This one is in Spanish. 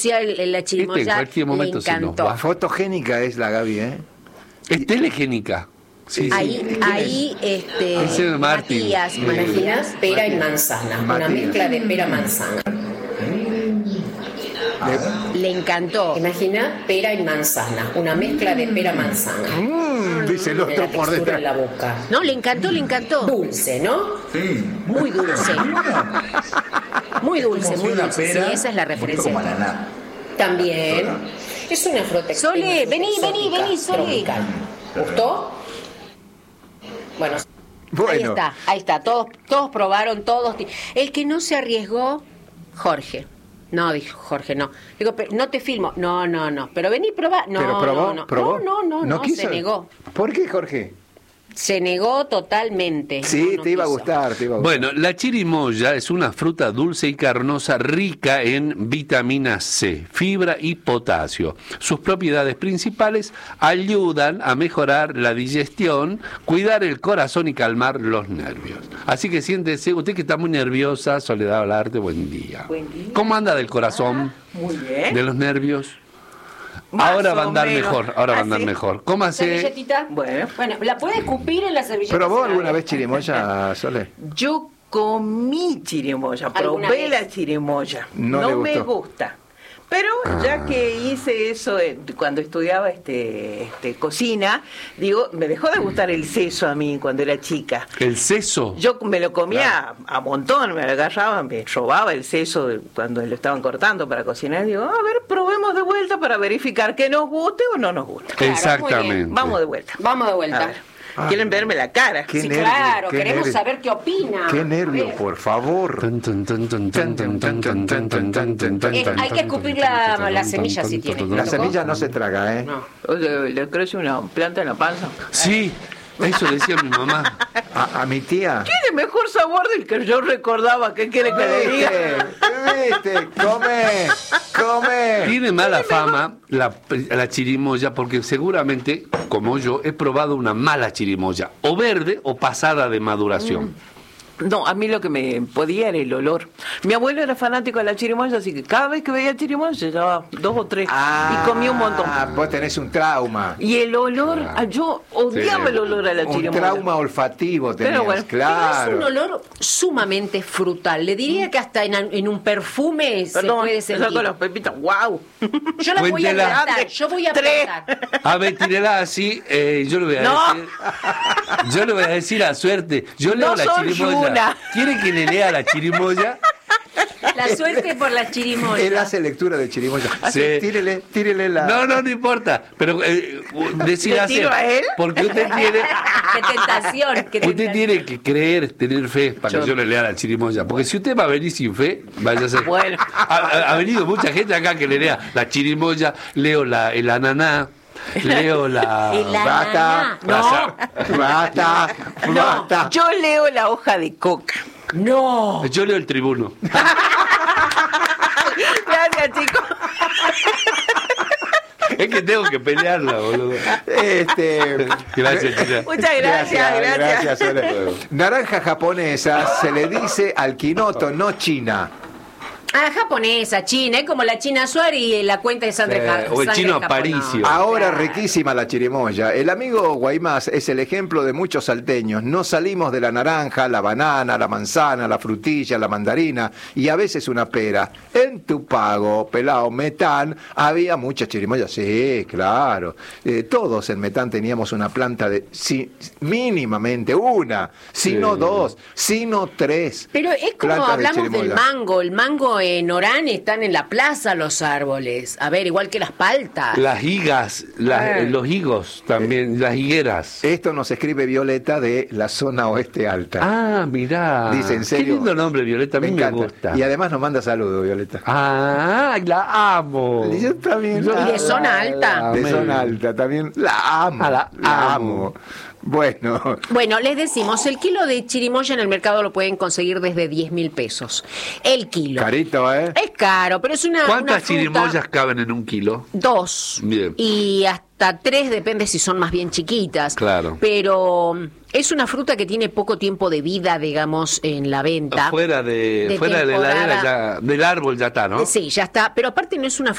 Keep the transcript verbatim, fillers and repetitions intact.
el- la chirimoya Este en cualquier le momento se nos encantó. va. Fotogénica es la Gaby, ¿eh? Es telegénica. Sí, Ahí, sí. ahí, este, Ese es Martín. Matías, Sí. Matías. Imaginas pera y manzana, una Matías. mezcla de pera manzana. le encantó. Imagina pera y manzana, una mezcla de pera manzana. Mm, dice el De otro la por textura en detrás. la boca. No, le encantó, le encantó. Dulce, ¿no? Sí. Muy dulce. Muy dulce, Como muy si una dulce. Sí, pera, esa es la referencia. Como ananá. También. Es una fruta Sole, exótica, vení, vení, exótica, vení, Sole. tropical. ¿Gustó? Bueno, Ahí Bueno, está, ahí está. Todos, todos probaron, todos. El que no se arriesgó, Jorge. No, dijo Jorge, no. Digo, pero no te filmo. No, no, no. Pero vení, probá. No, pero probó, no, no. probó. No, no, no, no, quiso. se negó. ¿Por qué, Jorge? Se negó totalmente. Sí, No, no te iba a quiso. gustar, te iba a gustar. Bueno, la chirimoya es una fruta dulce y carnosa rica en vitamina C, fibra y potasio. Sus propiedades principales ayudan a mejorar la digestión, cuidar el corazón y calmar los nervios. Así que siéntese, usted que está muy nerviosa, Soledad Olarte, buen día. Buen día. ¿Cómo anda del corazón? Muy bien. ¿De los nervios? Más Ahora va a o andar menos. mejor, ahora va a andar ¿Ah, sí? mejor. ¿Cómo hace? ¿Servilletita? Bueno. Bueno, ¿la puede escupir en la servilleta? ¿Probó Se la alguna ve. vez chirimoya, Sole? Yo comí chirimoya, ¿Alguna probé vez? la chirimoya. No No, le me gustó. gusta. Pero ya que hice eso eh, cuando estudiaba este, este cocina, digo, me dejó de gustar el seso a mí cuando era chica. ¿El seso? Yo me lo comía a montón, me lo agarraba, me robaba el seso de- cuando lo estaban cortando para cocinar. Digo, a ver, probemos de vuelta para verificar que nos guste o no nos gusta. Claro, Exactamente. muy bien. Vamos de vuelta. Vamos de A vuelta. ver, ¿quieren verme la cara? Qué Sí, nervio, claro, qué queremos nervio. saber qué opina. Qué A nervio, ver. por favor. Tan, tan, tan, tan, tan, tan, tan, tan, tan, tan, tan, tan, tan, Eh, hay que escupir la- la semilla si tiene. La semilla no se traga, ¿eh? No. ¿O ¿Le, le crece una planta en la panza? Sí, eso decía mi mamá. A, a mi tía. Tiene mejor sabor del que yo recordaba. ¿Qué quiere que le diga? ¿Viste? ¿Viste? Come, come. Tiene mala fama la, la chirimoya porque seguramente, como yo, he probado una mala chirimoya, o verde o pasada de maduración. No, a mí lo que me podía era el olor. Mi abuelo era fanático de la chirimoya, así que cada vez que veía chirimoya se llevaba dos o tres y comía un montón. Ah, vos tenés un trauma. Y el olor, ah, yo odiaba Sí. el olor a la Un chirimoya. trauma olfativo tenías, Pero bueno, claro. Pero es un olor sumamente frutal. Le diría que hasta en, en un perfume se Perdón, puede me sentir. saco los pepitas, wow. Yo la voy a Cuéntela. plantar. Yo voy a Tres. plantar. A ver, tírela así, eh, yo le voy a No. decir. Yo le voy a decir a suerte. Yo leo No la son chirimoya. Yuna. ¿Quiere que le lea la chirimoya? La suerte por la chirimoya. Él hace lectura de chirimoya. Sí. Tírele, tírele la. No, no, no importa. Pero eh, decir ¿Le hacer. tiro a él? Porque usted tiene. Qué tentación. Qué Usted tentación. tiene que creer, tener fe para que Yo- yo le lea la chirimoya. Porque si usted va a venir sin fe, vaya a ser. Bueno. Ha, ha- ha venido mucha gente acá que le lea la chirimoya, leo la, el ananá, leo la. El Basta, ananá. No. basta, basta. Yo leo la hoja de coca. No. Yo leo el tribuno. Gracias, chicos. Es que tengo que pelearla, boludo. Este, Gracias, China. Muchas gracias, gracias. Sole. Naranja japonesa se le dice al quinoto, no china. Ah, japonesa, china, es como la China Suárez y la cuenta de Sandra Sí, Ja- o el Sandra chino Japón, Aparicio. no. Ahora Claro. riquísima la chirimoya. El amigo Guaymás es el ejemplo de muchos salteños. No salimos de la naranja, la banana, la manzana, la frutilla, la mandarina y a veces una pera. En Tupago, Pelao, Metán, había mucha chirimoya. Sí, claro. Eh, todos en Metán teníamos una planta de si, mínimamente una, si Sí. no dos, si no tres. Pero es como plantas de hablamos del chirimoya. mango. El mango en Orán están en la plaza los árboles. A ver, igual que las paltas. Las higas, las- Ah. los higos también, las higueras. Esto nos escribe Violeta de la zona oeste alta. Ah, mirá. Dice, en serio. Qué lindo nombre, Violeta, a mí me, encanta. gusta. Y además nos manda saludos, Violeta. Ah, la amo. Yo también. Yo la- Y de zona alta. De amé. zona alta también. La amo. Ah, la la amo. amo. Bueno. Bueno, les decimos, el kilo de chirimoya en el mercado lo pueden conseguir desde diez mil pesos. El kilo. Carito, ¿eh? Es caro, pero es una. ¿Cuántas una fruta- chirimoyas caben en un kilo? Dos. Bien. Y hasta tres, depende si son más bien chiquitas. Claro. Pero Es una fruta que tiene poco tiempo de vida, digamos, en la venta. Fuera de, de fuera de la temporada. heladera ya, del árbol ya está, ¿no? Sí, ya está. Pero aparte no es una